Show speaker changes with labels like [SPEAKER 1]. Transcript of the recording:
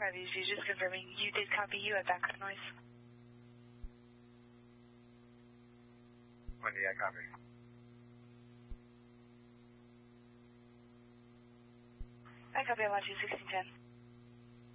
[SPEAKER 1] IVC, just confirming you did copy, you had background noise.
[SPEAKER 2] Wendy, I copy.
[SPEAKER 1] I copy, I watch you, 1610.